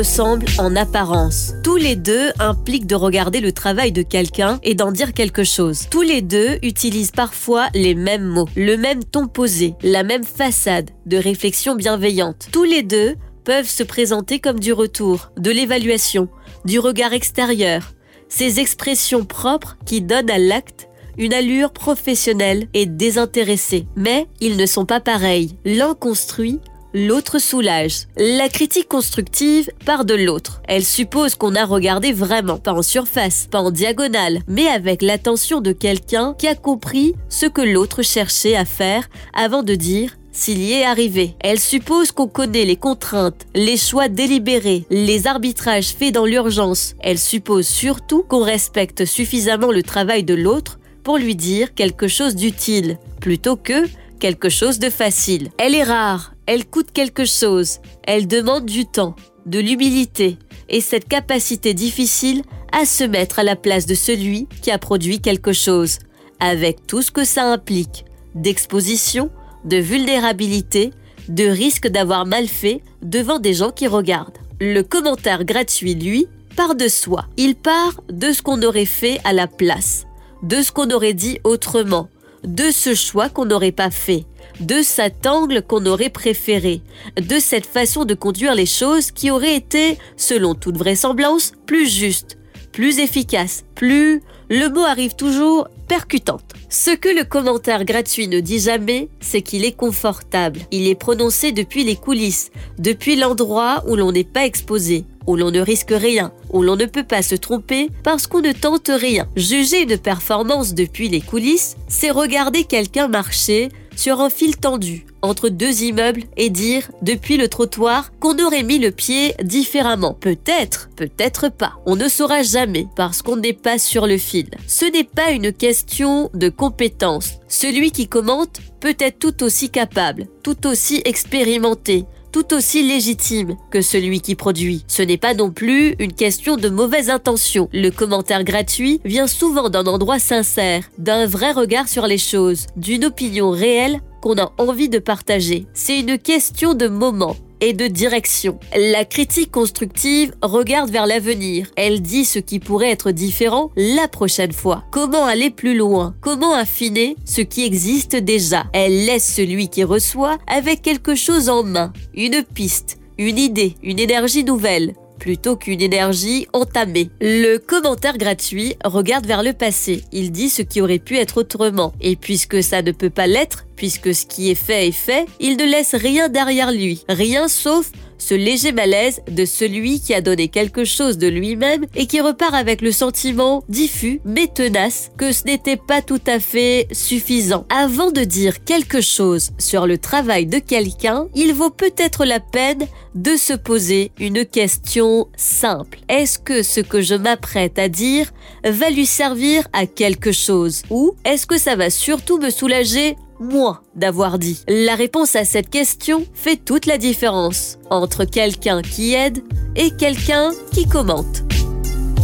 ressemblent en apparence. Tous les deux impliquent de regarder le travail de quelqu'un et d'en dire quelque chose. Tous les deux utilisent parfois les mêmes mots, le même ton posé, la même façade de réflexion bienveillante. Tous les deux peuvent se présenter comme du retour, de l'évaluation, du regard extérieur. Ces expressions propres qui donnent à l'acte une allure professionnelle et désintéressée. Mais ils ne sont pas pareils. L'un construit, l'autre soulage. La critique constructive part de l'autre. Elle suppose qu'on a regardé vraiment, pas en surface, pas en diagonale, mais avec l'attention de quelqu'un qui a compris ce que l'autre cherchait à faire avant de dire s'il y est arrivé. Elle suppose qu'on connaît les contraintes, les choix délibérés, les arbitrages faits dans l'urgence. Elle suppose surtout qu'on respecte suffisamment le travail de l'autre pour lui dire quelque chose d'utile, plutôt que quelque chose de facile. Elle est rare, elle coûte quelque chose, elle demande du temps, de l'humilité et cette capacité difficile à se mettre à la place de celui qui a produit quelque chose, avec tout ce que ça implique, d'exposition, de vulnérabilité, de risque d'avoir mal fait devant des gens qui regardent. Le commentaire gratuit, lui, part de soi. Il part de ce qu'on aurait fait à la place, de ce qu'on aurait dit autrement, de ce choix qu'on n'aurait pas fait, de cet angle qu'on aurait préféré, de cette façon de conduire les choses qui aurait été, selon toute vraisemblance, plus juste, plus efficace, plus... Le mot arrive toujours percutante. Ce que le commentaire gratuit ne dit jamais, c'est qu'il est confortable. Il est prononcé depuis les coulisses, depuis l'endroit où l'on n'est pas exposé, où l'on ne risque rien, où l'on ne peut pas se tromper parce qu'on ne tente rien. Juger une performance depuis les coulisses, c'est regarder quelqu'un marcher sur un fil tendu entre deux immeubles et dire depuis le trottoir qu'on aurait mis le pied différemment. Peut-être, peut-être pas. On ne saura jamais parce qu'on n'est pas sur le fil. Ce n'est pas une question de compétence. Celui qui commente peut être tout aussi capable, tout aussi expérimenté, tout aussi légitime que celui qui produit. Ce n'est pas non plus une question de mauvaise intention. Le commentaire gratuit vient souvent d'un endroit sincère, d'un vrai regard sur les choses, d'une opinion réelle qu'on a envie de partager. C'est une question de moment et de direction. La critique constructive regarde vers l'avenir. Elle dit ce qui pourrait être différent la prochaine fois. Comment aller plus loin? Comment affiner ce qui existe déjà? Elle laisse celui qui reçoit avec quelque chose en main, une piste, une idée, une énergie nouvelle, plutôt qu'une énergie entamée. Le commentaire gratuit regarde vers le passé. Il dit ce qui aurait pu être autrement. Et puisque ça ne peut pas l'être, puisque ce qui est fait, il ne laisse rien derrière lui. Rien sauf ce léger malaise de celui qui a donné quelque chose de lui-même et qui repart avec le sentiment diffus mais tenace que ce n'était pas tout à fait suffisant. Avant de dire quelque chose sur le travail de quelqu'un, il vaut peut-être la peine de se poser une question simple. Est-ce que ce que je m'apprête à dire va lui servir à quelque chose? Ou est-ce que ça va surtout me soulager moi d'avoir dit? La réponse à cette question fait toute la différence entre quelqu'un qui aide et quelqu'un qui commente.